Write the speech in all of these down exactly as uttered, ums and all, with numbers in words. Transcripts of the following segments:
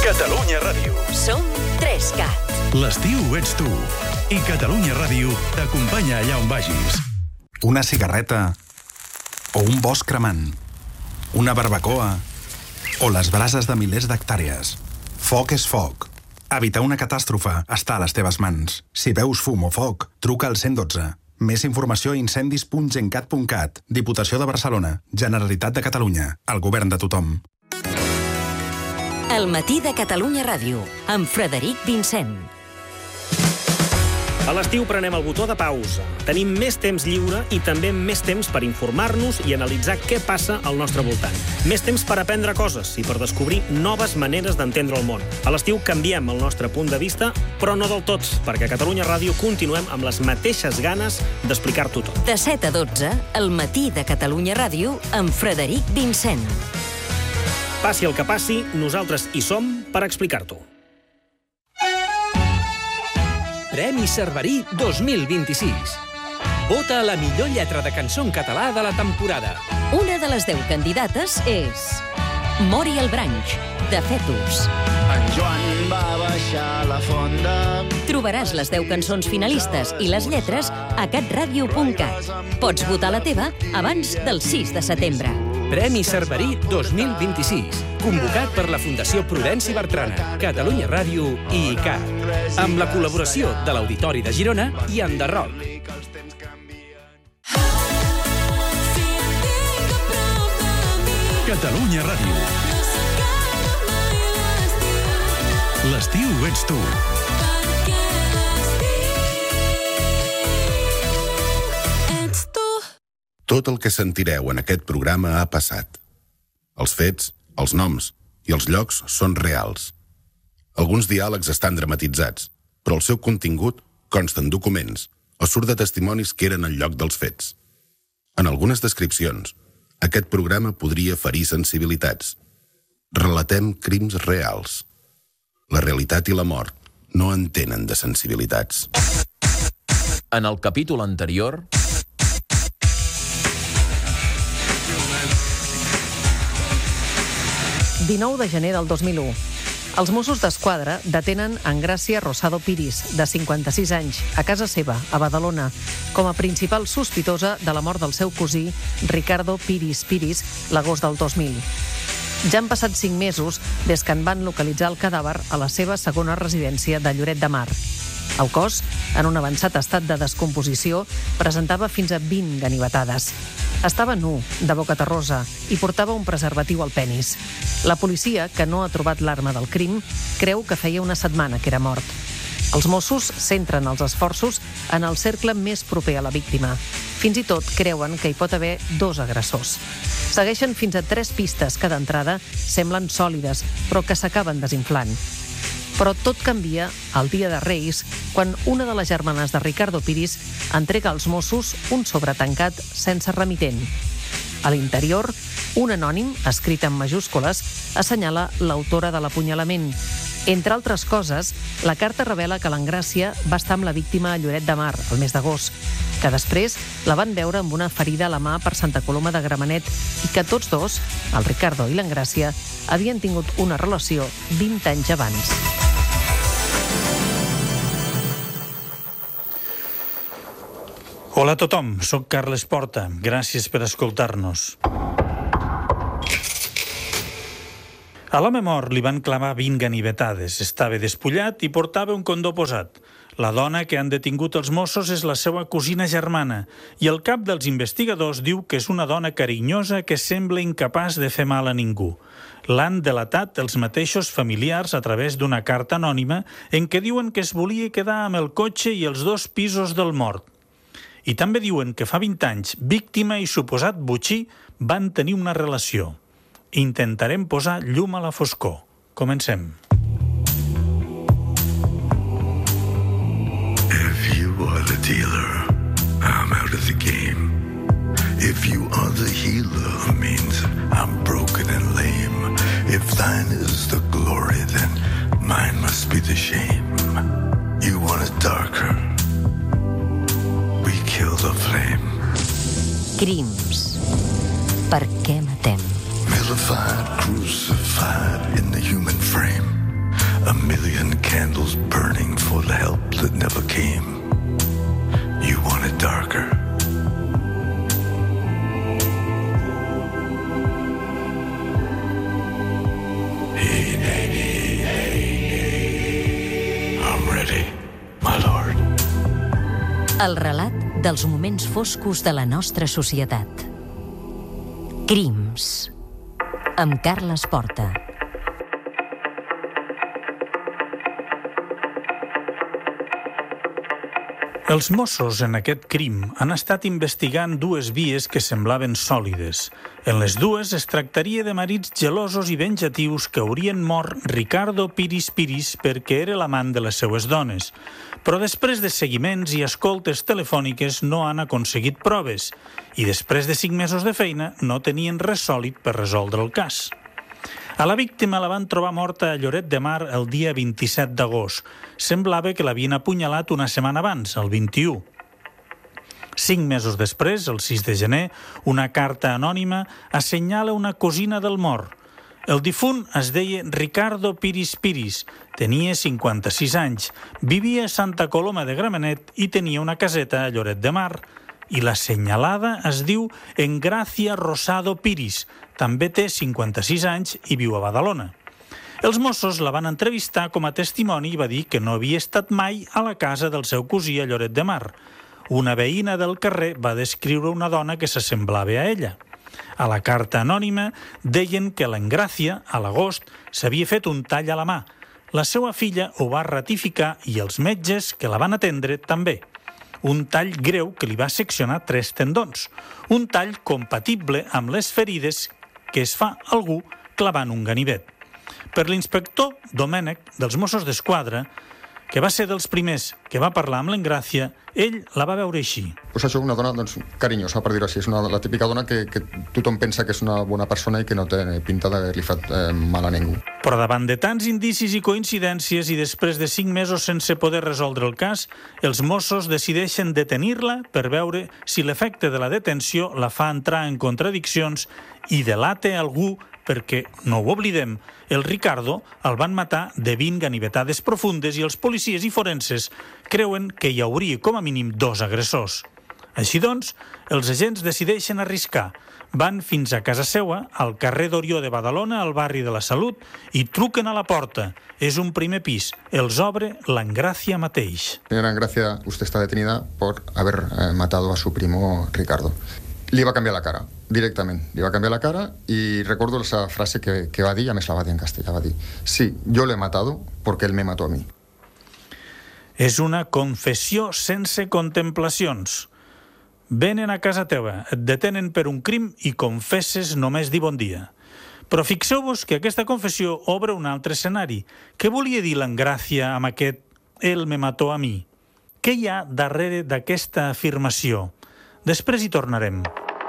Catalunya Ràdio. Som tres cat. L'estiu ets tu. I Catalunya Ràdio t'acompanya allà on vagis. Una cigarreta o un bosc cremant, una barbacoa o les brases de milers d'hectàrees. Foc és foc. Evitar una catàstrofe està a les teves mans. Si veus fum o foc, truca al cent dotze. Més informació a incendis punt gencat punt cat. Diputació de Barcelona. Generalitat de Catalunya. El govern de tothom. El matí de Catalunya Ràdio, amb Frederic Vincent. A l'estiu prenem el botó de pausa. Tenim més temps lliure i també més temps per informar-nos i analitzar què passa al nostre voltant. Més temps per aprendre coses i per descobrir noves maneres d'entendre el món. A l'estiu canviem el nostre punt de vista, però no del tot, perquè a Catalunya Ràdio continuem amb les mateixes ganes d'explicar-t'ho tot. De set a dotze, el matí de Catalunya Ràdio, amb Frederic Vincent. Passi el que passi, nosaltres hi som per explicar-t'ho. Premi Cerverí dos mil vint-i-sis. Vota a la millor lletra de cançó en català de la temporada. Una de les deu candidates és Mori el Branch, de Fetus. En Joan va baixar la fonda. Trobaràs les deu cançons finalistes i les lletres a catradio punt cat. Pots votar la teva abans del sis de setembre. Premi Cerverí dos mil vint-i-sis, convocat per la Fundació Prudenci Bertrana, Catalunya Ràdio i I C A, amb la col·laboració de l'Auditori de Girona i Enderroc. Catalunya Ràdio. L'estiu ets tu. Tot el que sentireu en aquest programa ha passat. Els fets, els noms i els llocs són reals. Alguns diàlegs estan dramatitzats, però el seu contingut consta en documents o surt de testimonis que eren al lloc dels fets. En algunes descripcions, aquest programa podria ferir sensibilitats. Relatem crims reals. La realitat i la mort no entenen de sensibilitats. En el capítol anterior... dinou de gener del dos mil u. Els Mossos d'Esquadra detenen Engràcia Rosado Piris, de cinquanta-sis anys, a casa seva, a Badalona, com a principal sospitosa de la mort del seu cosí, Ricardo Piris Piris, l'agost del dos mil. Ja han passat cinc mesos des que en van localitzar el cadàver a la seva segona residència de Lloret de Mar. El cos, en un avançat estat de descomposició, presentava fins a vint ganivetades. Estava nu, de boca terrosa, i portava un preservatiu al penis. La policia, que no ha trobat l'arma del crim, creu que feia una setmana que era mort. Els Mossos centren els esforços en el cercle més proper a la víctima. Fins i tot creuen que hi pot haver dos agressors. Segueixen fins a tres pistes que d'entrada semblen sòlides, però que s'acaben desinflant. Però tot canvia el dia de Reis, quan una de les germanes de Ricardo Piris entrega als Mossos un sobretancat sense remitent. A l'interior, un anònim, escrit en majúscules, assenyala l'autora de l'apunyalament. Entre altres coses, la carta revela que l'Engràcia va estar amb la víctima a Lloret de Mar, el mes d'agost, que després la van veure amb una ferida a la mà per Santa Coloma de Gramenet i que tots dos, el Ricardo i l'Engràcia, havien tingut una relació vint anys abans. Hola a tothom, soc Carles Porta. Gràcies per escoltar-nos. A l'home mort li van clavar vint ganivetades. Estava despullat i portava un condó posat. La dona que han detingut els Mossos és la seva cosina germana i el cap dels investigadors diu que és una dona carinyosa que sembla incapaç de fer mal a ningú. L'han delatat els mateixos familiars a través d'una carta anònima en què diuen que es volia quedar amb el cotxe i els dos pisos del mort. I també diuen que fa vint anys, víctima i suposat botxí van tenir una relació. Intentarem posar llum a la foscor. Comencem. If you are the dealer, I'm out of the game. If you are the healer, means I'm broken and lame. If thine is the glory, then mine must be the shame. You want it darker? We kill the flame. Crims. Per què matem? Vilified, crucified in the human frame. candles burning for the help that never came. You want it darker. Hey, hey, hey, hey, I'm ready, my lord. El relat dels moments foscos de la nostra societat. Crims. Amb Carles Porta. Els Mossos en aquest crim han estat investigant dues vies que semblaven sòlides. En les dues es tractaria de marits gelosos i venjatius que haurien mort Ricardo Piris Piris perquè era l'amant de les seues dones. Però després de seguiments i escoltes telefòniques no han aconseguit proves i després de cinc mesos de feina no tenien res sòlid per resoldre el cas. A la víctima la van trobar morta a Lloret de Mar el dia vint-i-set d'agost. Semblava que l'havien apunyalat una setmana abans, el vint-i-u. Cinc mesos després, el sis de gener, una carta anònima assenyala una cosina del mort. El difunt es deia Ricardo Piris Piris, tenia cinquanta-sis anys, vivia a Santa Coloma de Gramenet i tenia una caseta a Lloret de Mar. I la senyalada es diu Engracia Rosado Piris, també té cinquanta-sis anys i viu a Badalona. Els Mossos la van entrevistar com a testimoni i va dir que no havia estat mai a la casa del seu cosí a Lloret de Mar. Una veïna del carrer va descriure una dona que s'assemblava a ella. A la carta anònima deien que l'Engràcia, a l'agost, s'havia fet un tall a la mà. La seva filla ho va ratificar i els metges que la van atendre també. Un tall greu que li va seccionar tres tendons. Un tall compatible amb les ferides que es fa algú clavant un ganivet. Per l'inspector Domènec, dels Mossos d'Esquadra, que va ser dels primers que va parlar amb l'Engràcia, ell la va veure així. Pues això, una dona doncs, carinyosa, per dir-ho així. És una, la típica dona que, que tothom pensa que és una bona persona i que no té pinta d'haver-li fet eh, mal a ningú. Però davant de tants indicis i coincidències i després de cinc mesos sense poder resoldre el cas, els Mossos decideixen detenir-la per veure si l'efecte de la detenció la fa entrar en contradiccions i delata algú perquè, no ho oblidem, el Ricardo el van matar de vint ganivetades profundes i els policies i forenses creuen que hi hauria com a mínim dos agressors. Així doncs, els agents decideixen arriscar. Van fins a casa seua, al carrer d'Orió de Badalona, al barri de la Salut, i truquen a la porta. És un primer pis. Els obre l'Engràcia mateix. Señora Engracia, usted está detenida por haber eh, matado a su primo Ricardo. Li va canviar la cara, directament. Li va canviar la cara i recordo esa frase que, que va dir, a més la va dir en castellà, va dir: sí, yo lo he matado porque él me mató a mí. És una confessió sense contemplacions. Venen a casa teva, et detenen per un crim i confesses només dir bon dia. Però fixeu-vos que aquesta confessió obre un altre escenari. Què volia dir l'Engràcia amb aquest «él me mató a mi»? Què hi ha darrere d'aquesta afirmació? Després hi tornarem.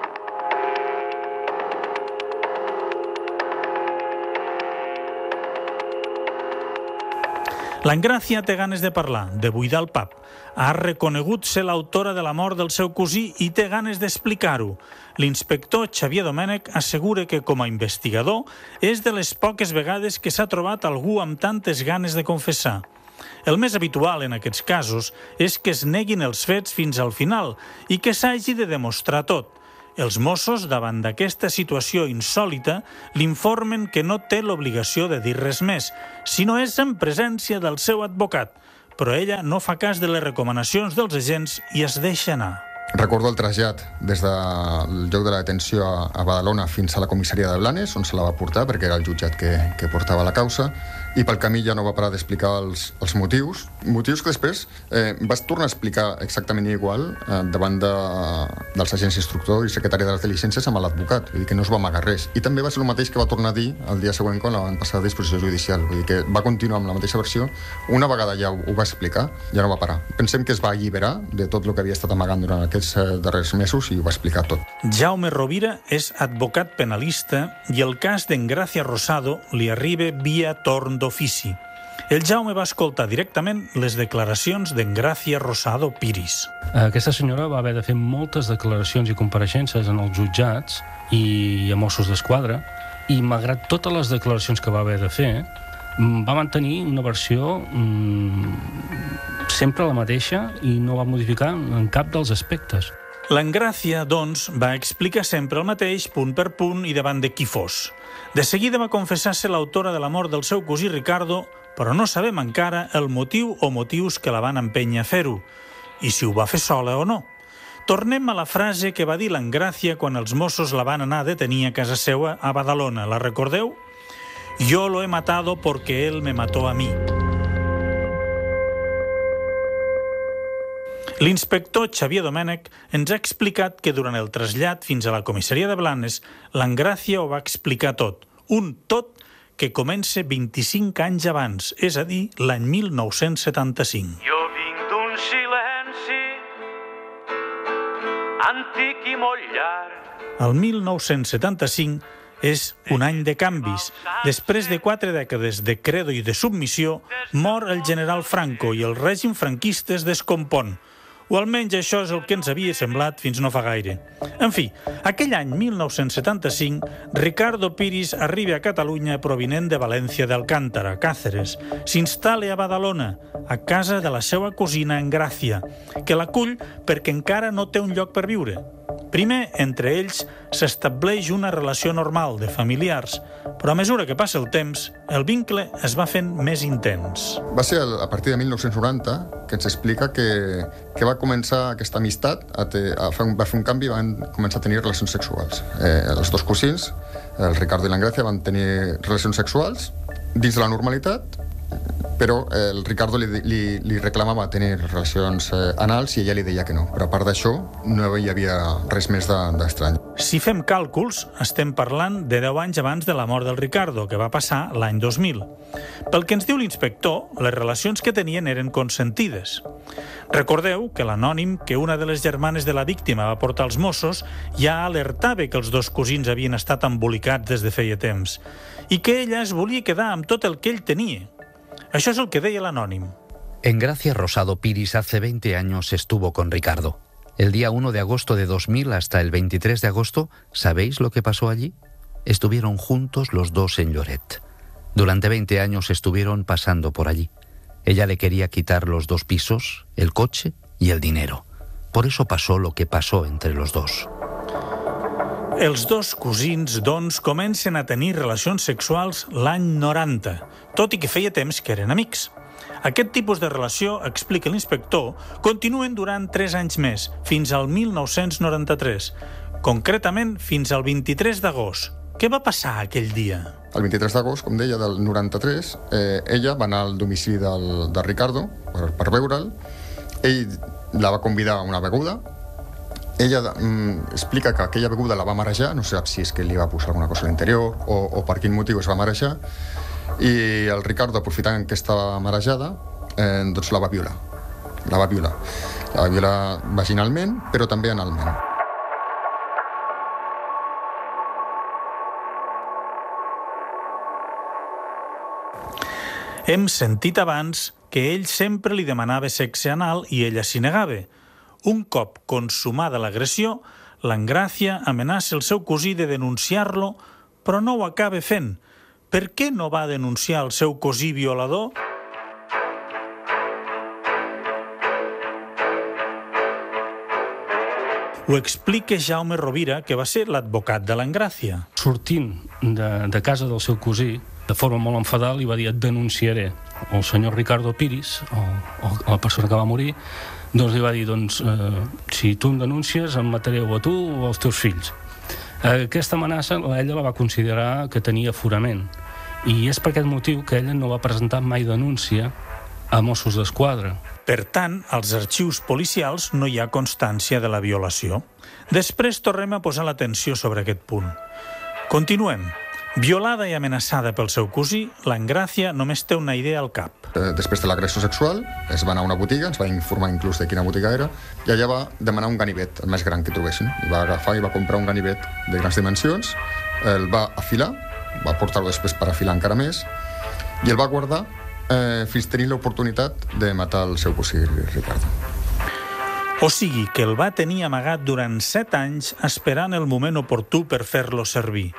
L'Engràcia té ganes de parlar, de buidar el pap. Ha reconegut ser l'autora de la mort del seu cosí i té ganes d'explicar-ho. L'inspector Xavier Domènec assegura que, com a investigador, és de les poques vegades que s'ha trobat algú amb tantes ganes de confessar. El més habitual en aquests casos és que es neguin els fets fins al final i que s'hagi de demostrar tot. Els Mossos, davant d'aquesta situació insòlita, l'informen que no té l'obligació de dir res més, si no és en presència del seu advocat, però ella no fa cas de les recomanacions dels agents i es deixa anar. Recordo el trasllat des del lloc de la detenció a Badalona fins a la comissaria de Blanes, on se la va portar, perquè era el jutjat que, que portava la causa, i pel camí ja no va parar d'explicar els, els motius, motius que després eh, vas tornar a explicar exactament igual eh, davant de, dels agents instructor i secretari de les diligències amb l'advocat, vull dir que no es va amagar res. I també va ser el mateix que va tornar a dir el dia següent quan la van passar a disposició judicial, vull dir que va continuar amb la mateixa versió, una vegada ja ho, ho va explicar, ja no va parar. Pensem que es va alliberar de tot el que havia estat amagant durant aquests eh, darrers mesos i ho va explicar tot. Jaume Rovira és advocat penalista i el cas d'Engràcia Rosado li arriba via torn d'ofici. El Jaume va escoltar directament les declaracions d'Engràcia Rosado Piris. Aquesta senyora va haver de fer moltes declaracions i compareixences en els jutjats i a Mossos d'Esquadra, i malgrat totes les declaracions que va haver de fer, va mantenir una versió mmm, sempre la mateixa i no va modificar en cap dels aspectes. L'Engràcia, doncs, va explicar sempre el mateix, punt per punt i davant de qui fos. De seguida va confessar ser l'autora de la mort del seu cosí Ricardo, però no sabem encara el motiu o motius que la van empènyer a fer-ho, i si ho va fer sola o no. Tornem a la frase que va dir l'Engràcia quan els Mossos la van anar a detenir a casa seua a Badalona. La recordeu? Yo lo he matado porque él me mató a mí. L'inspector Xavier Domènech ens ha explicat que durant el trasllat fins a la comissaria de Blanes, l'Engràcia ho va explicar tot. Un tot que comença vint-i-cinc anys abans, és a dir, l'any mil nou-cents setanta-cinc. Jo vinc d'un silenci antic i molt llarg. El mil nou-cents setanta-cinc és un any de canvis. Després de quatre dècades de credo i de submissió, mor el general Franco i el règim franquista es descompon. O almenys això és el que ens havia semblat fins no fa gaire. En fi, aquell any mil nou-cents setanta-cinc, Ricardo Piris arriba a Catalunya provinent de València d'Alcántara, Càceres. S'instal·la a Badalona, a casa de la seva cosina Engràcia, que l'acull perquè encara no té un lloc per viure. Primer, entre ells, s'estableix una relació normal de familiars, però a mesura que passa el temps, el vincle es va fent més intens. Va ser a partir de mil nou-cents noranta que ens explica que, que va començar aquesta amistat, a te, a fer un, va fer un canvi i van començar a tenir relacions sexuals. Eh, els dos cosins, el Ricardo i l'Engràcia, van tenir relacions sexuals dins de la normalitat, però el Ricardo li, li, li reclamava tenir relacions eh, anals i ella li deia que no. Però a part d'això, no hi havia res més d'estrany. Si fem càlculs, estem parlant de deu anys abans de la mort del Ricardo, que va passar l'any dos mil. Pel que ens diu l'inspector, les relacions que tenien eren consentides. Recordeu que l'anònim que una de les germanes de la víctima va portar als Mossos ja alertava que els dos cosins havien estat embolicats des de feia temps i que ella es volia quedar amb tot el que ell tenia. Això es el que deia l'anònim. Engràcia Rosado Piris hace veinte años estuvo con Ricardo. El día uno de agosto de dos mil hasta el veintitrés de agosto, ¿sabéis lo que pasó allí? Estuvieron juntos los dos en Lloret. Durante veinte años estuvieron pasando por allí. Ella le quería quitar los dos pisos, el coche y el dinero. Por eso pasó lo que pasó entre los dos. Els dos cosins, doncs, comencen a tenir relacions sexuals l'any noranta, tot i que feia temps que eren amics. Aquest tipus de relació, explica l'inspector, continuen durant tres anys més, fins al mil nou-cents noranta-tres, concretament fins al vint-i-tres d'agost. Què va passar aquell dia? El vint-i-tres d'agost, com deia, del noranta-tres, eh, ella va anar al domicili del, del Ricardo per, per veure'l. Ell la va convidar a una beguda. Ella mm, explica que aquella beguda la va marejar, no sé si és que li va posar alguna cosa a l'interior o, o per quin motiu es va marejar, i el Ricardo, aprofitant que estava marejada, eh, doncs la va violar. La va violar. La va violar vaginalment, però també analment. Hem sentit abans que ell sempre li demanava sexe anal i ella s'hi negava. Un cop consumada l'agressió, l'Engràcia amenaça el seu cosí de denunciar-lo, però no ho acaba fent. Per què no va denunciar el seu cosí violador? Ho explica Jaume Rovira, que va ser l'advocat de l'Engràcia. Sortint de, de casa del seu cosí, de forma molt enfadada, li va dir: et denunciaré. El senyor Ricardo Piris, o, o la persona que va morir, doncs li va dir, doncs, eh, si tu em denuncies, em mataré o a tu o als teus fills. Eh, aquesta amenaça ella la va considerar que tenia aforament, i és per aquest motiu que ella no va presentar mai denúncia a Mossos d'Esquadra. Per tant, als arxius policials no hi ha constància de la violació. Després tornem a posar l'atenció sobre aquest punt. Continuem. Violada i amenaçada pel seu cosí, l'Engràcia només té una idea al cap. Després de l'agressió sexual, es va anar a una botiga, ens va informar inclús de quina botiga era, i allà va demanar un ganivet, el més gran que trobessin. I va agafar i va comprar un ganivet de grans dimensions, el va afilar, va portar-lo després per afilar encara més, i el va guardar eh, fins tenir l'oportunitat de matar el seu cosí Ricardo. O sigui que el va tenir amagat durant set anys esperant el moment oportú per fer-lo servir.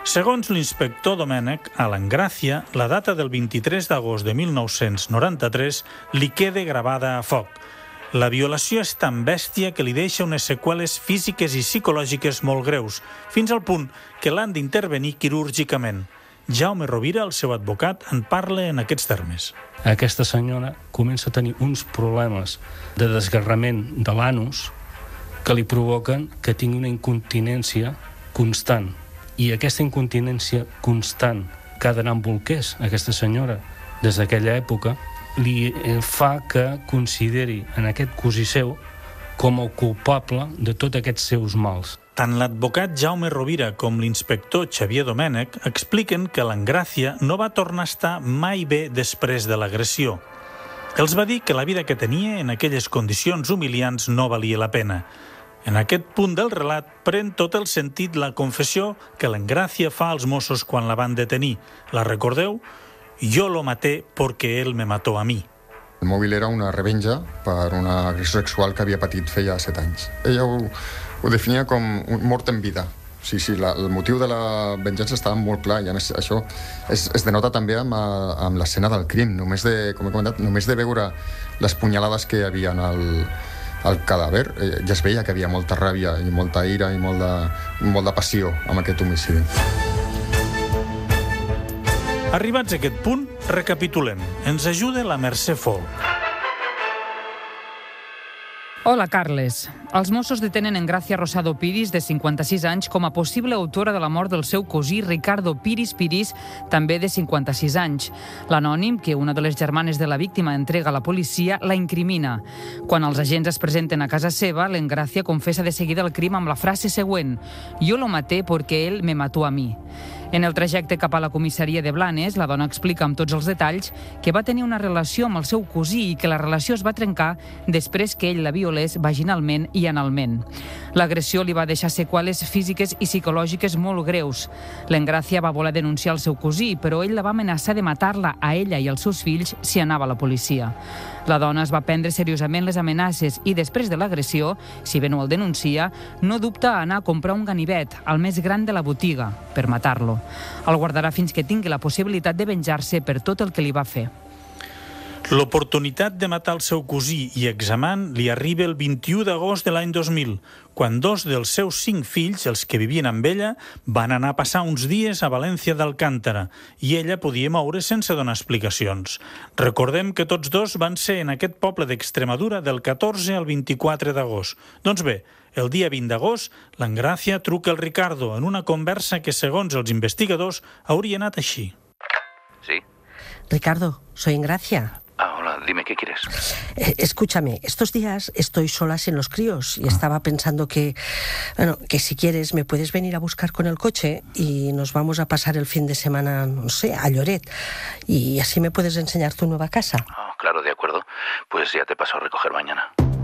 Segons l'inspector Domènech, a l'Engràcia, la data del vint-i-tres d'agost de mil nou-cents noranta-tres li queda gravada a foc. La violació és tan bèstia que li deixa unes seqüeles físiques i psicològiques molt greus, fins al punt que l'han d'intervenir quirúrgicament. Jaume Rovira, el seu advocat, en parla en aquests termes. Aquesta senyora comença a tenir uns problemes de desgarrament de l'anus que li provoquen que tingui una incontinència constant. I aquesta incontinència constant que ha d'anar amb bolquers, aquesta senyora, des d'aquella època, li fa que consideri en aquest cosí seu com el culpable de tots aquests seus mals. Tant l'advocat Jaume Rovira com l'inspector Xavier Domènech expliquen que l'Engràcia no va tornar a estar mai bé després de l'agressió. Els va dir que la vida que tenia en aquelles condicions humiliants no valia la pena. En aquest punt del relat pren tot el sentit la confessió que l'Engràcia fa als Mossos quan la van detenir. La recordeu? Jo lo maté porque él me mató a mí. El mòbil era una revenja per una agressió sexual que havia patit feia set anys. Ella ho, ho definia com un mort en vida. Sí, sí, la, el motiu de la venjança estava molt clar i a més això es, es denota també amb, amb l'escena del crim. Només de, com he comentat, només de veure les punyalades que hi havia en el, el cadàver, ja es veia que hi havia molta ràbia i molta ira i molt de, molt de passió amb aquest homicidi. Arribats a aquest punt, recapitulem. Ens ajuda la Mercè Folk. Hola, Carles. Els Mossos detenen Engràcia Rosado Piris, de cinquanta-sis anys, com a possible autora de la mort del seu cosí Ricardo Piris Piris, també de cinquanta-sis anys. L'anònim, que una de les germanes de la víctima entrega a la policia, la incrimina. Quan els agents es presenten a casa seva, l'Engràcia confessa de seguida el crim amb la frase següent: «Jo lo maté porque él me mató a mí». En el trajecte cap a la comissaria de Blanes, la dona explica amb tots els detalls que va tenir una relació amb el seu cosí i que la relació es va trencar després que ell la violés vaginalment i analment. L'agressió li va deixar seqüeles físiques i psicològiques molt greus. L'Engràcia va voler denunciar el seu cosí, però ell la va amenaçar de matar-la a ella i als seus fills si anava a la policia. La dona es va prendre seriosament les amenaces i després de l'agressió, si bé no el denuncia, no dubta a anar a comprar un ganivet, el més gran de la botiga, per matar-lo. El guardarà fins que tingui la possibilitat de venjar-se per tot el que li va fer. L'oportunitat de matar el seu cosí i examant li arriba el vint-i-u d'agost de l'any dos mil, quan dos dels seus cinc fills, els que vivien amb ella, van anar a passar uns dies a València d'Alcántara i ella podia moure sense donar explicacions. Recordem que tots dos van ser en aquest poble d'Extremadura del catorze al vint-i-quatre d'agost. Doncs bé, el dia vint d'agost, l'Engràcia truca al Ricardo en una conversa que, segons els investigadors, hauria anat així. Sí. Ricardo, soy Engracia. Ah, hola, dime, ¿qué quieres? Eh, escúchame, estos días estoy sola sin los críos y estaba pensando que, bueno, que si quieres me puedes venir a buscar con el coche y nos vamos a pasar el fin de semana, no sé, a Lloret, y así me puedes enseñar tu nueva casa. Oh, claro, de acuerdo. Pues ya te paso a recoger mañana.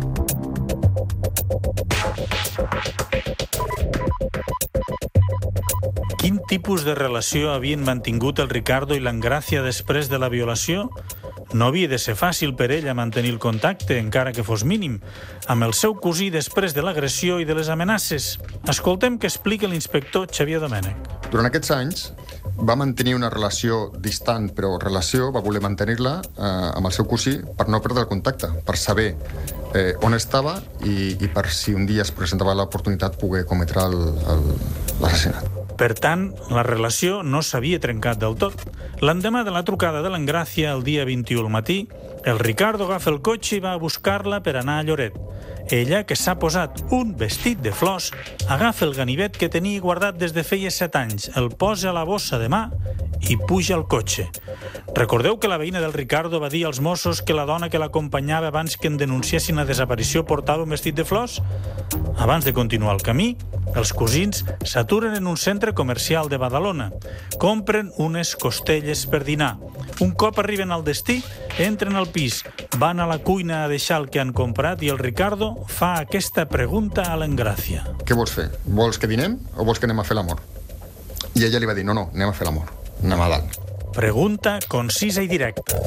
Quin tipus de relació havien mantingut el Ricardo i l'Engràcia després de la violació? No havia de ser fàcil per ella mantenir el contacte, encara que fos mínim, amb el seu cosí després de l'agressió i de les amenaces. Escoltem què explica l'inspector Xavier Domènech. Durant aquests anys va mantenir una relació distant, però relació va voler mantenir-la eh, amb el seu cosí per no perdre el contacte, per saber eh, on estava i, i per si un dia es presentava l'oportunitat poder cometre l'assassinat. Per tant, la relació no s'havia trencat del tot. L'endemà de la trucada de l'Engràcia, el dia vint-i-u al matí, el Ricardo agafa el cotxe i va a buscar-la per anar a Lloret. Ella, que s'ha posat un vestit de flors, agafa el ganivet que tenia guardat des de feia set anys, el posa a la bossa de mà i puja al cotxe. Recordeu que la veïna del Ricardo va dir als Mossos que la dona que l'acompanyava abans que en denunciessin la desaparició portava un vestit de flors? Abans de continuar el camí, els cosins s'aturen en un centre comercial de Badalona. Compren unes costelles per dinar. Un cop arriben al destí, entren al pis, van a la cuina a deixar el que han comprat i el Ricardo fa aquesta pregunta a l'Engràcia. Què vols fer? Vols que dinem o vols que anem a fer l'amor? I ella li va dir, no, no, anem a fer l'amor. Anem a dalt. Pregunta concisa i directa.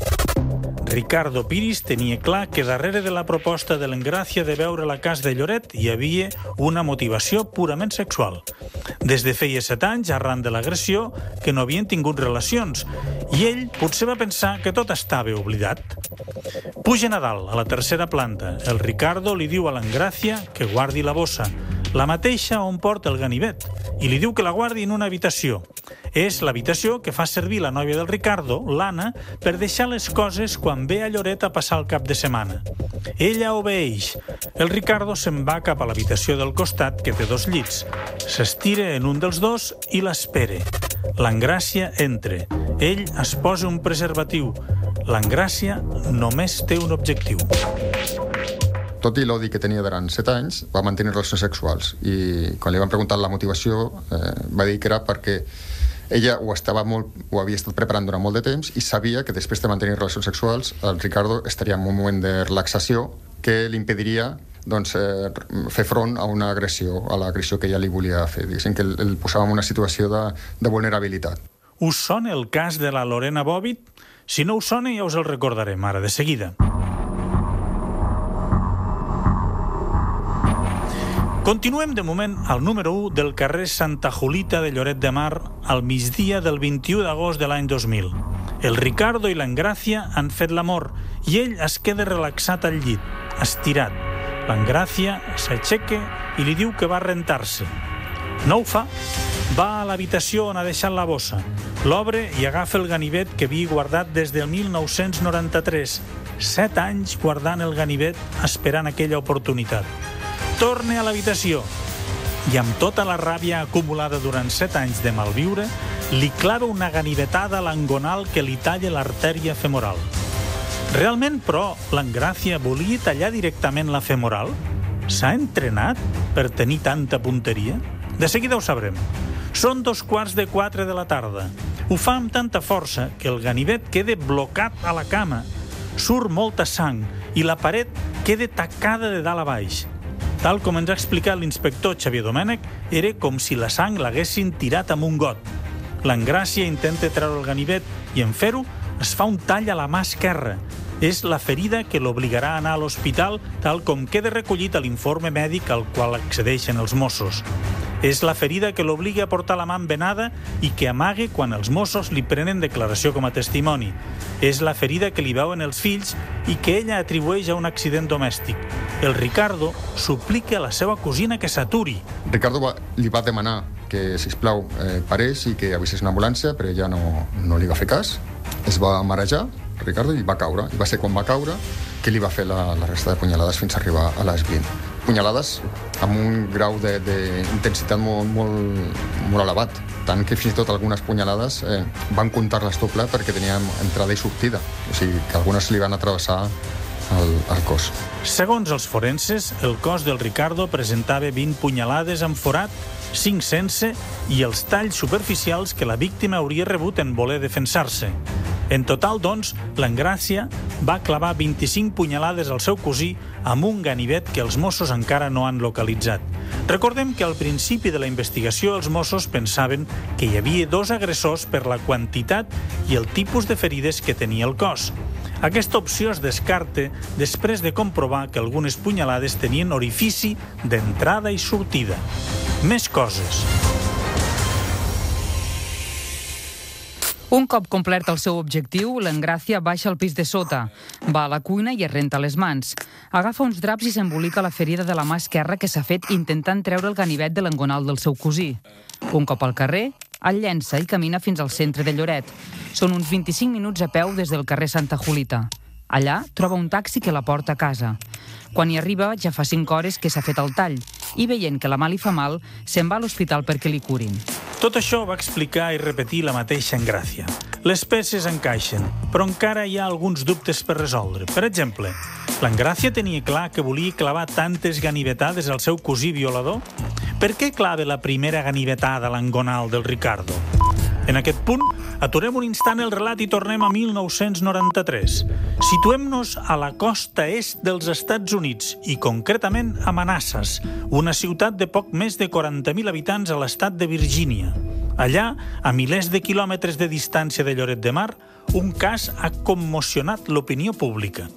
Ricardo Piris tenia clar que darrere de la proposta de l'Engràcia de veure la casa de Lloret hi havia una motivació purament sexual. Des de feia set anys, arran de l'agressió, que no havien tingut relacions, i ell potser va pensar que tot estava oblidat. Pugen a dalt, a la tercera planta. El Ricardo li diu a l'Engràcia que guardi la bossa, la mateixa on porta el ganivet, i li diu que la guardi en una habitació. És l'habitació que fa servir la nòvia del Ricardo, l'Anna, per deixar les coses quan ve a Lloret a passar el cap de setmana. Ella obeeix. El Ricardo se'n va cap a l'habitació del costat, que té dos llits. S'estira en un dels dos i l'espera. L'Engràcia entra. Ell es posa un preservatiu. L'Engràcia només té un objectiu. Tot i l'odi que tenia durant set anys, va mantenir relacions sexuals. I quan li van preguntar la motivació, eh, va dir que era perquè ella ho, estava molt, ho havia estat preparant durant molt de temps i sabia que després de mantenir relacions sexuals el Ricardo estaria en un moment de relaxació que li impediria doncs, eh, fer front a una agressió, a l'agressió que ella li volia fer. Diguéssim que el, el posava en una situació de, de vulnerabilitat. Us sona el cas de la Lorena Bòbit? Si no us sona ja us el recordarem ara de seguida. Continuem de moment al número u del carrer Santa Julita de Lloret de Mar al migdia del vint-i-u d'agost de l'any dos mil. El Ricardo i l'Engràcia han fet l'amor i ell es queda relaxat al llit, estirat. L'Engràcia s'aixeca i li diu que va rentar-se. No ho fa. Va a l'habitació on ha deixat la bossa. L'obre i agafa el ganivet que havia guardat des del mil nou-cents noranta-tres. Set anys guardant el ganivet esperant aquella oportunitat. Torna a l'habitació i amb tota la ràbia acumulada durant set anys de malviure, li clava una ganivetada a l'angonal que li talla l'artèria femoral. Realment, però, l'Engràcia volia tallar directament la femoral? S'ha entrenat per tenir tanta punteria? De seguida ho sabrem. Són dos quarts de quatre de la tarda. Ho fa amb tanta força que el ganivet queda blocat a la cama. Surt molta sang i la paret queda tacada de dalt a baix. Tal com ens ha explicat l'inspector Xavier Domènech, era com si la sang l'haguessin tirat amb un got. L'Engràcia intenta treure el ganivet i en fer-ho es fa un tall a la mà esquerra. És la ferida que l'obligarà a anar a l'hospital, tal com queda recollit a l'informe mèdic al qual accedeixen els Mossos. És la ferida que l'obliga a portar la mà envenada i que amague quan els Mossos li prenen declaració com a testimoni. És la ferida que li veuen els fills i que ella atribueix a un accident domèstic. El Ricardo suplica a la seva cosina que s'aturi. Ricardo va, li va demanar que, sisplau, eh, parés i que avisés una ambulància, però ella no, no li va fer cas. Es va marejar, Ricardo, i va caure. I va ser quan va caure que li va fer la, la resta de punyalades fins a arribar a l'esglint. Punyalades amb un grau d'intensitat molt, molt, molt elevat, tant que fins i tot algunes punyalades eh, van comptar-les doble perquè teníem entrada i sortida, o sigui que algunes li van atravessar el, el cos. Segons els forenses, el cos del Ricardo presentava vint punyalades amb forat, cinc sense i els talls superficials que la víctima hauria rebut en voler defensar-se. En total, doncs, l'Engràcia va clavar vint-i-cinc punyalades al seu cosí amb un ganivet que els Mossos encara no han localitzat. Recordem que al principi de la investigació els Mossos pensaven que hi havia dos agressors per la quantitat i el tipus de ferides que tenia el cos. Aquesta opció es descarta després de comprovar que algunes punyalades tenien orifici d'entrada i sortida. Més coses. Un cop complert el seu objectiu, l'Engràcia baixa al pis de sota, va a la cuina i es renta les mans. Agafa uns draps i s'embolica la ferida de la mà esquerra que s'ha fet intentant treure el ganivet de l'engonal del seu cosí. Un cop al carrer, el llença i camina fins al centre de Lloret. Són uns vint-i-cinc minuts a peu des del carrer Santa Julita. Allà troba un taxi que la porta a casa. Quan hi arriba ja fa cinc hores que s'ha fet el tall i veient que la mà li fa mal, se'n va a l'hospital perquè li curin. Tot això va explicar i repetir la mateixa Engràcia. Les peces encaixen, però encara hi ha alguns dubtes per resoldre. Per exemple, l'Engràcia tenia clar que volia clavar tantes ganivetades al seu cosí violador? Per què clava la primera ganivetada a l'engonal del Ricardo? En aquest punt, aturem un instant el relat i tornem a mil nou-cents noranta-tres. Situem-nos a la costa est dels Estats Units i concretament a Manassas, una ciutat de poc més de quaranta mil habitants a l'estat de Virgínia. Allà, a milers de quilòmetres de distància de Lloret de Mar, un cas ha commocionat l'opinió pública.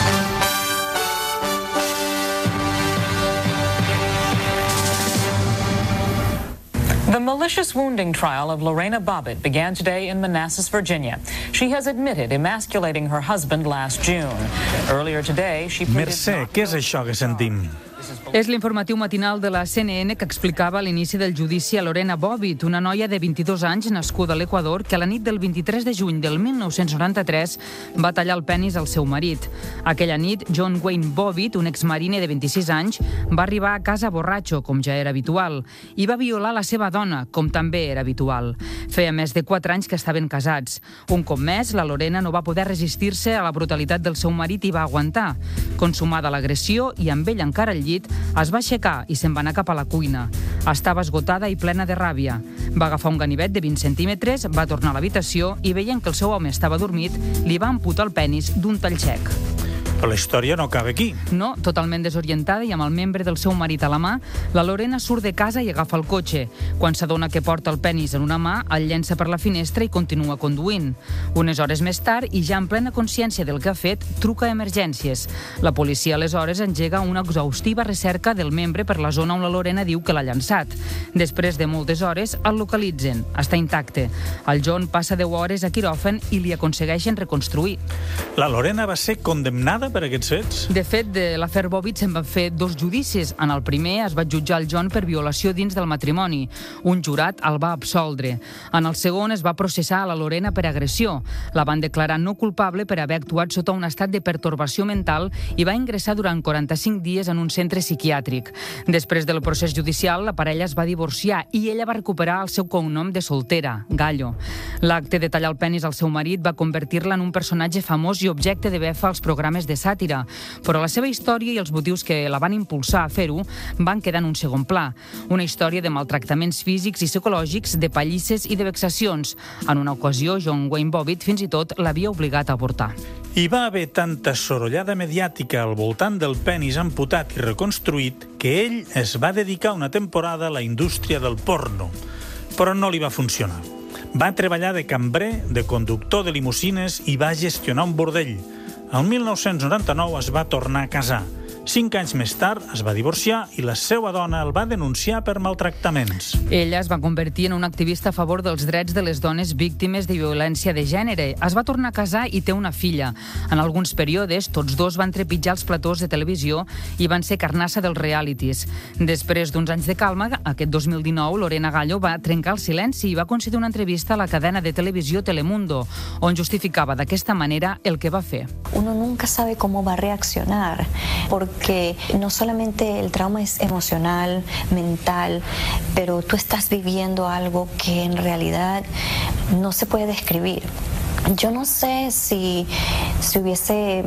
The malicious wounding trial of Lorena Bobbitt began today in Manassas, Virginia. She has admitted emasculating her husband last June. Earlier today, she pleaded... Mercè, què és això que sentim? És l'informatiu matinal de la C N N que explicava l'inici del judici a Lorena Bobbitt, una noia de vint-i-dos anys nascuda a l'Equador que a la nit del vint-i-tres de juny del mil nou-cents noranta-tres va tallar el penis al seu marit. Aquella nit, John Wayne Bobbitt, un exmarine de vint-i-sis anys, va arribar a casa borratxo, com ja era habitual, i va violar la seva dona, com també era habitual. Feia més de quatre anys que estaven casats. Un cop més, la Lorena no va poder resistir-se a la brutalitat del seu marit i va aguantar. Consumada l'agressió i amb ell encara al llit, es va aixecar i se'n va anar cap a la cuina. Estava esgotada i plena de ràbia. Va agafar un ganivet de vint centímetres, va tornar a l'habitació i, veient que el seu home estava dormit, li va amputar el penis d'un tall sec. Però la història no acaba aquí. No, totalment desorientada i amb el membre del seu marit a la mà, la Lorena surt de casa i agafa el cotxe. Quan s'adona que porta el penis en una mà, el llença per la finestra i continua conduint. Unes hores més tard, i ja en plena consciència del que ha fet, truca a emergències. La policia aleshores engega una exhaustiva recerca del membre per la zona on la Lorena diu que l'ha llançat. Després de moltes hores, el localitzen. Està intacte. El John passa deu hores a quiròfan i li aconsegueixen reconstruir. La Lorena va ser condemnada per aquests fets? De fet, de l'afer Bobbitt se'n van fer dos judicis. En el primer es va jutjar el John per violació dins del matrimoni. Un jurat el va absoldre. En el segon es va processar a la Lorena per agressió. La van declarar no culpable per haver actuat sota un estat de pertorbació mental i va ingressar durant quaranta-cinc dies en un centre psiquiàtric. Després del procés judicial, la parella es va divorciar i ella va recuperar el seu cognom de soltera, Gallo. L'acte de tallar el penis al seu marit va convertir-la en un personatge famós i objecte de befa als programes de sàtira, però la seva història i els motius que la van impulsar a fer-ho van quedar en un segon pla. Una història de maltractaments físics i psicològics, de pallisses i de vexacions. En una ocasió, John Wayne Bobbitt fins i tot l'havia obligat a avortar. Hi va haver tanta sorollada mediàtica al voltant del penis amputat i reconstruït que ell es va dedicar una temporada a la indústria del porno, però no li va funcionar. Va treballar de cambrer, de conductor de limusines i va gestionar un bordell. El mil nou-cents noranta-nou es va tornar a casar. Cinc anys més tard es va divorciar i la seva dona el va denunciar per maltractaments. Ella es va convertir en una activista a favor dels drets de les dones víctimes de violència de gènere. Es va tornar a casar i té una filla. En alguns períodes, tots dos van trepitjar els platós de televisió i van ser carnassa dels realities. Després d'uns anys de calma, aquest dos mil dinou, Lorena Gallo va trencar el silenci i va concedir una entrevista a la cadena de televisió Telemundo, on justificava d'aquesta manera el que va fer. Uno nunca sabe cómo va a reaccionar, porque que no solamente el trauma es emocional, mental, pero tú estás viviendo algo que en realidad no se puede describir. Yo no sé si, si hubiese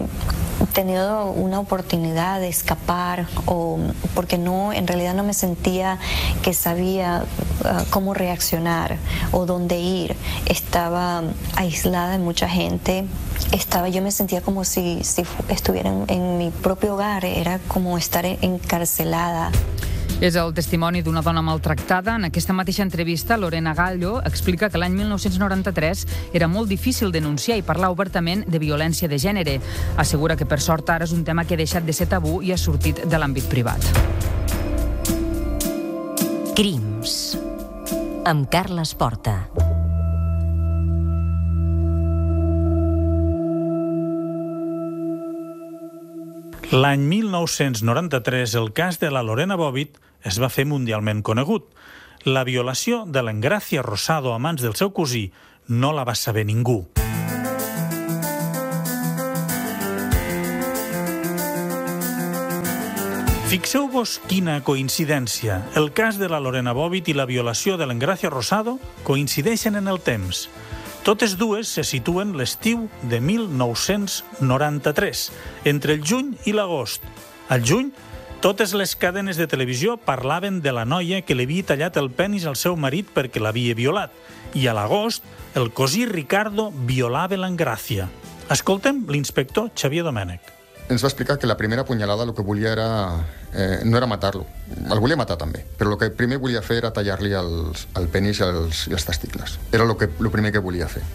tenido una oportunidad de escapar o porque no, en realidad no me sentía que sabía uh, cómo reaccionar o dónde ir. Estaba aislada de mucha gente. Estaba, yo me sentía como si, si estuviera en, en mi propio hogar, era como estar encarcelada. És el testimoni d'una dona maltractada. En aquesta mateixa entrevista, Lorena Gallo explica que l'any mil nou-cents noranta-tres era molt difícil denunciar i parlar obertament de violència de gènere. Assegura que, per sort, ara és un tema que ha deixat de ser tabú i ha sortit de l'àmbit privat. Crims, amb Carles Porta. L'any mil nou-cents noranta-tres, el cas de la Lorena Bobbitt es va fer mundialment conegut. La violació de l'Engracia Rosado a mans del seu cosí no la va saber ningú. Fixeu-vos quina coincidència. El cas de la Lorena Bobbitt i la violació de l'Engracia Rosado coincideixen en el temps. Totes dues se situen l'estiu de mil nou-cents noranta-tres, entre el juny i l'agost. Al juny, totes les cadenes de televisió parlaven de la noia que li havia tallat el penis al seu marit perquè l'havia violat. I a l'agost, el cosí Ricardo violava l'Engracia. Escoltem l'inspector Xavier Domènech. ens va explicar que la primera punyalada el que volia era... Eh, no era matar-lo, el volia matar també, però el que primer volia fer era tallar-li els, el penis i els, i els testicles. Era el que, lo primer que volia fer.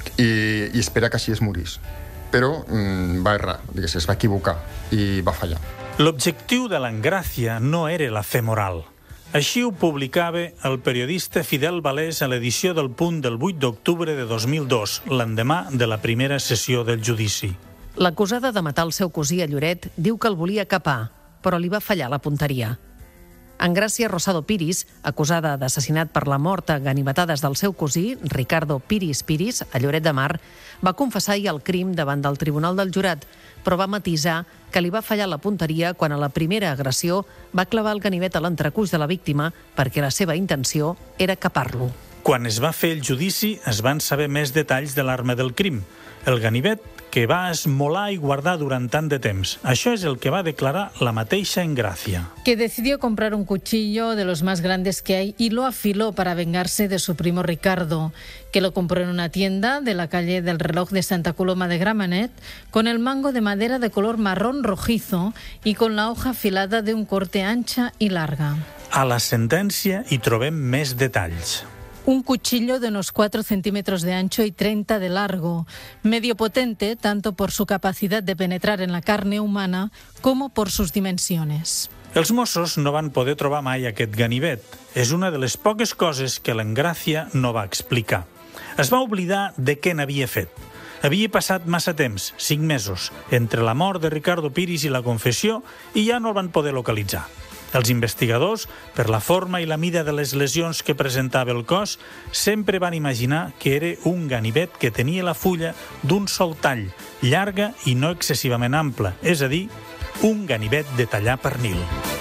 I, i espera que així es morís. Però mm, va errar, digues, es va equivocar i va fallar. L'objectiu de l'Engràcia no era la fe moral. Així ho publicava el periodista Fidel Valés a l'edició del Punt del vuit d'octubre de dos mil dos, l'endemà de la primera sessió del judici. L'acusada de matar el seu cosí a Lloret diu que el volia capar, però li va fallar la punteria. Engràcia Rosado Piris, acusada d'assassinat per la mort a ganivetades del seu cosí, Ricardo Piris Piris, a Lloret de Mar, va confessar ahir el crim davant del Tribunal del Jurat, però va matisar que li va fallar la punteria quan a la primera agressió va clavar el ganivet a l'entrecuix de la víctima perquè la seva intenció era capar-lo. Quan es va fer el judici es van saber més detalls de l'arma del crim, el ganivet que va esmolar i guardar durant tant de temps. Això és el que va declarar la mateixa Engràcia. Que decidió comprar un cuchillo de los más grandes que hay y lo afiló para vengarse de su primo Ricardo, que lo compró en una tienda de la calle del Reloj de Santa Coloma de Gramenet, con el mango de madera de color marrón rojizo y con la hoja afilada de un corte ancha y larga. A la sentència hi trobem més detalls. Un cuchillo de unos cuatro centímetros de ancho y treinta de largo, medio potente tanto por su capacidad de penetrar en la carne humana como por sus dimensiones. Els Mossos no van poder trobar mai aquest ganivet. És una de les poques coses que l'Engràcia no va explicar. Es va oblidar de què n'havia fet. Havia passat massa temps, cinc mesos, entre la mort de Ricardo Piris i la confessió, i ja no el van poder localitzar. Els investigadors, per la forma i la mida de les lesions que presentava el cos, sempre van imaginar que era un ganivet que tenia la fulla d'un sol tall, llarga i no excessivament ampla, és a dir, un ganivet de tallar pernil.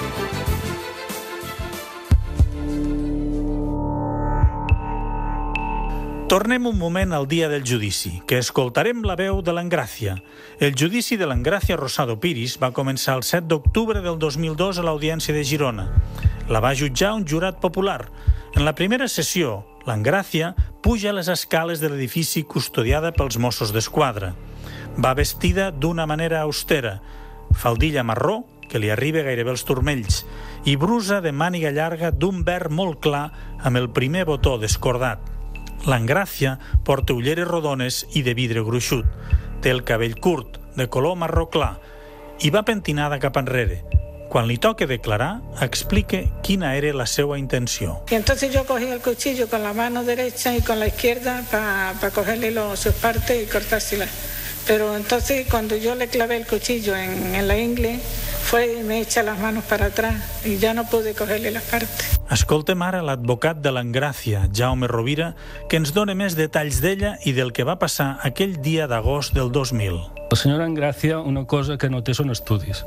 Tornem un moment al dia del judici, que escoltarem la veu de l'Engràcia. El judici de l'Engràcia Rosado Piris va començar el set d'octubre del dos mil dos a l'Audiència de Girona. La va jutjar un jurat popular. En la primera sessió, l'Engràcia puja les escales de l'edifici custodiada pels Mossos d'Esquadra. Va vestida d'una manera austera, faldilla marró, que li arriba gairebé als turmells, i brusa de màniga llarga d'un verd molt clar amb el primer botó descordat. L'Engràcia porta ulleres rodones i de vidre gruixut. Té el cabell curt, de color marró clar, i va pentinada cap enrere. Quan li toca declarar, explica quina era la seva intenció. Y entonces yo cogí el cuchillo con la mano derecha y con la izquierda para pa cogerle los, sus partes y cortárselas. Pero entonces cuando yo le clavé el cuchillo en, en la ingle, fue y me echa las manos para atrás y ya no pude cogerle las partes. Escoltem ara l'advocat de l'Engràcia, Jaume Rovira, que ens dona més detalls d'ella i del que va passar aquell dia d'agost del dos mil. La senyora Engràcia una cosa que no té són estudis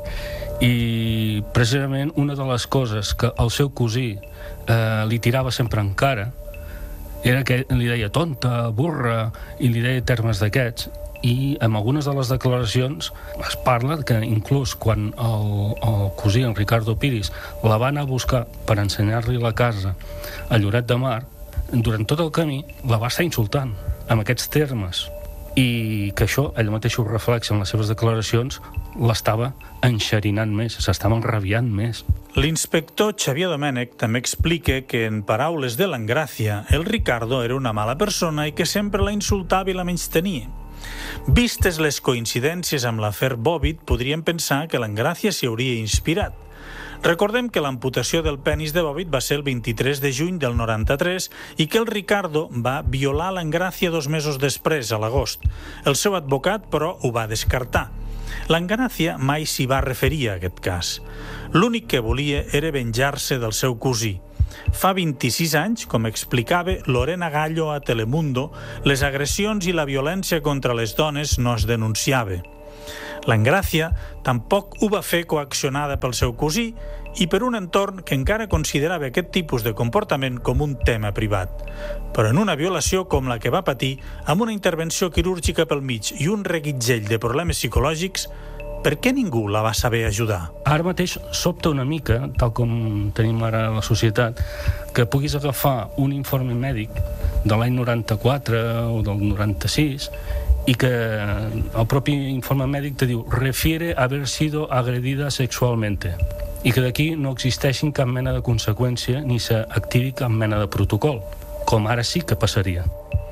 i precisament una de les coses que el seu cosí eh, li tirava sempre en cara era que li deia tonta, burra i li deia termes d'aquests, i en algunes de les declaracions es parla que inclús quan el, el cosí, en Ricardo Piris, la va anar a buscar per ensenyar-li la casa a Lloret de Mar, durant tot el camí la va estar insultant amb aquests termes, i que això, ell mateix ho reflexa en les seves declaracions, l'estava enxerinant més, s'estava enrabiant més. L'inspector Xavier Domènech també explica que, en paraules de l'Engràcia, el Ricardo era una mala persona i que sempre la insultava i la menystenia. Vistes les coincidències amb l'afer Bòbit, podríem pensar que l'Engràcia s'hi hauria inspirat. Recordem que l'amputació del penis de Bòbit va ser el vint-i-tres de juny del noranta-tres i que el Ricardo va violar l'Engràcia dos mesos després, a l'agost. El seu advocat, però, ho va descartar. L'Engràcia mai s'hi va referir a aquest cas. L'únic que volia era venjar-se del seu cosí. Fa vint-i-sis anys, com explicava Lorena Gallo a Telemundo, les agressions i la violència contra les dones no es denunciava. L'Engràcia tampoc ho va fer coaccionada pel seu cosí i per un entorn que encara considerava aquest tipus de comportament com un tema privat. Però en una violació com la que va patir, amb una intervenció quirúrgica pel mig i un reguitzell de problemes psicològics, per què ningú la va saber ajudar? Ara mateix sobta una mica, tal com tenim ara a la societat, que puguis agafar un informe mèdic de l'any noranta-quatre o del noranta-sis i que el propi informe mèdic te diu refiere haber sido agredida sexualmente i que d'aquí no existeixin cap mena de conseqüència ni s'activi cap mena de protocol, com ara sí que passaria.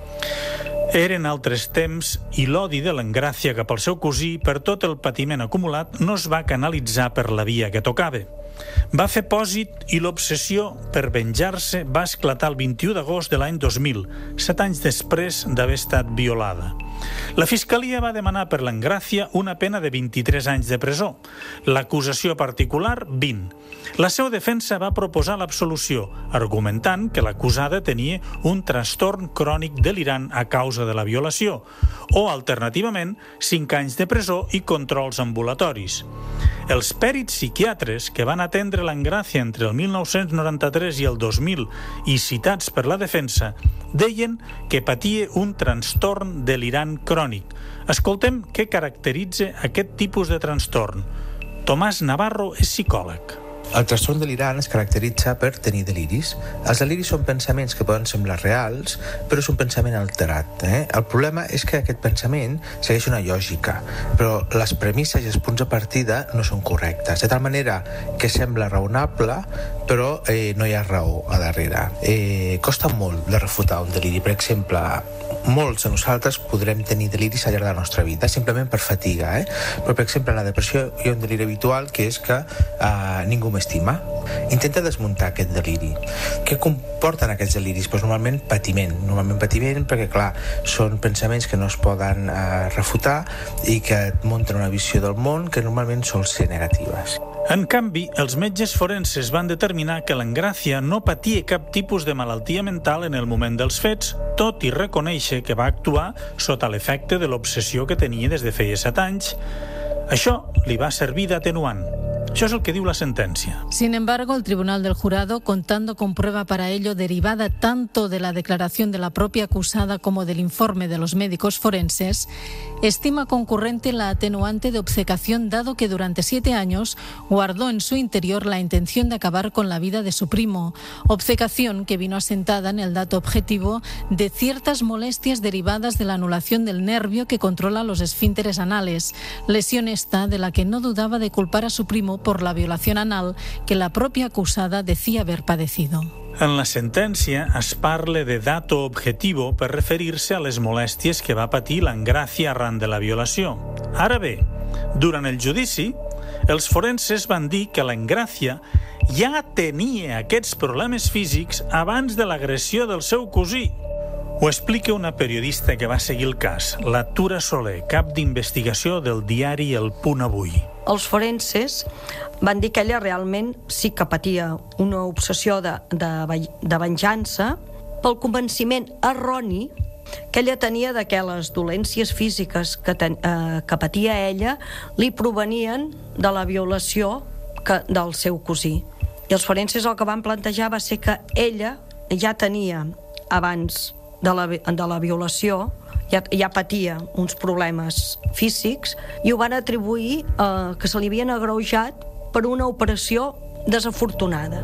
Eren altres temps i l'odi de l'Engràcia cap al seu cosí per tot el patiment acumulat no es va canalitzar per la via que tocava. Va fer pòsit i l'obsessió per venjar-se va esclatar el vint-i-u d'agost de l'any dos mil, set anys després d'haver estat violada. La Fiscalia va demanar per l'Engràcia una pena de vint-i-tres anys de presó. L'acusació particular, vint. La seva defensa va proposar l'absolució, argumentant que l'acusada tenia un trastorn crònic delirant a causa de la violació, o, alternativament, cinc anys de presó i controls ambulatoris. Els pèrits psiquiatres que van atendre l'Engràcia entre el mil nou-cents noranta-tres i el dos mil i citats per la defensa deien que patia un trastorn delirant crònic. Escoltem què caracteritza aquest tipus de trastorn. Tomàs Navarro és psicòleg. El trastorn delirant es caracteritza per tenir deliris. Els deliris són pensaments que poden semblar reals, però és un pensament alterat. Eh? El problema és que aquest pensament segueix una lògica, però les premisses i els punts de partida no són correctes, de tal manera que sembla raonable, però eh, no hi ha raó a darrere. Eh, costa molt de refutar un deliri. Per exemple, molts de nosaltres podrem tenir deliris al llarg de la nostra vida, simplement per fatiga. Eh? Però, per exemple, en la depressió hi ha un deliri habitual que és que eh, ningú m'estima. Intenta desmuntar aquest deliri. Què comporten aquests deliris? Pues normalment patiment. Normalment patiment perquè, clar, són pensaments que no es poden eh, refutar i que et munten una visió del món que normalment sol ser negatives. En canvi, els metges forenses van determinar que l'Engràcia no patia cap tipus de malaltia mental en el moment dels fets, tot i reconèixer que va actuar sota l'efecte de l'obsessió que tenia des de feia set anys. Això li va servir d'atenuant. Això es el que diu la sentencia. Sin embargo, el Tribunal del Jurado, contando con prueba para ello derivada tanto de la declaración de la propia acusada como del informe de los médicos forenses, estima concurrente la atenuante de obcecación, dado que durante siete años guardó en su interior la intención de acabar con la vida de su primo, obcecación que vino asentada en el dato objetivo de ciertas molestias derivadas de la anulación del nervio que controla los esfínteres anales, lesión esta de la que no dudaba de culpar a su primo por la violación anal que la propia acusada decía haber padecido. En la sentència es parla de dato objetivo per referir-se a les molèsties que va patir l'Engràcia arran de la violació. Ara bé, durant el judici, els forenses van dir que l'Engràcia ja tenia aquests problemes físics abans de l'agressió del seu cosí. Ho explica una periodista que va seguir el cas, la Tura Soler, cap d'investigació del diari El Punt Avui. Els forenses van dir que ella realment sí que patia una obsessió de, de, de venjança pel convenciment erroni que ella tenia de que les dolències físiques que, ten, eh, que patia ella li provenien de la violació que, del seu cosí. I els forenses el que van plantejar va ser que ella ja tenia, abans de la, de la violació, ja, ja patia uns problemes físics i ho van atribuir eh, que se li havien agreujat per una operació desafortunada.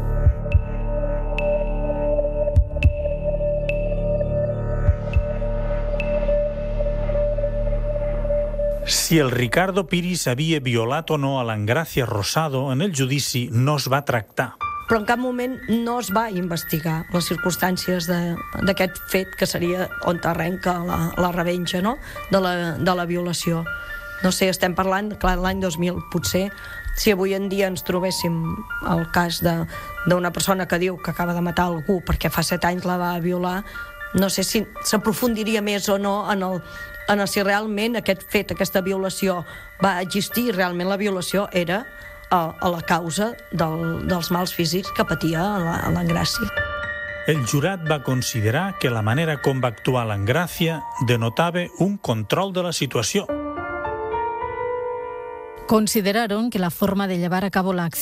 Si el Ricardo Piris havia violat o no a l'Engràcia Rosado, en el judici no es va tractar. Però en cap moment no es va investigar les circumstàncies d'aquest fet que seria on arrenca la, la revenja, no? de, la, de la violació. No sé, estem parlant, clar, l'any dos mil, potser, si avui en dia ens trobéssim el cas d'una persona que diu que acaba de matar algú perquè fa set anys la va violar, no sé si s'aprofundiria més o no en el, en el si realment aquest fet, aquesta violació va existir, i realment la violació era a, a la causa del, dels mals físics que patia l'Engràcia. El jurat va considerar que la manera com va actuar l'Engràcia denotava un control de la situació. Consideraron que la forma de llevar a cabo la acción